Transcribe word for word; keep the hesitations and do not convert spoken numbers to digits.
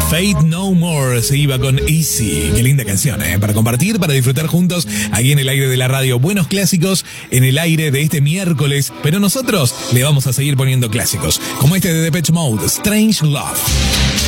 Fate No More se iba con Easy. Qué linda canción, ¿eh? Para compartir, para disfrutar juntos aquí en el aire de la radio. Buenos clásicos en el aire de este miércoles. Pero nosotros le vamos a seguir poniendo clásicos, como este de Depeche Mode, Strange Love.